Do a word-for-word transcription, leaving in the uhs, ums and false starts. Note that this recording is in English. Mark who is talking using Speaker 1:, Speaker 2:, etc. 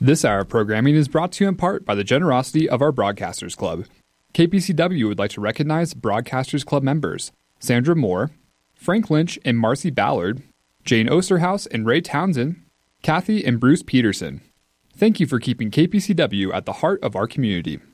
Speaker 1: This hour of programming is brought to you in part by the generosity of our Broadcasters Club. K P C W would like to recognize Broadcasters Club members Sandra Moore, Frank Lynch and Marcy Ballard, Jane Osterhaus and Ray Townsend, Kathy and Bruce Peterson. Thank you for keeping K P C W at the heart of our community.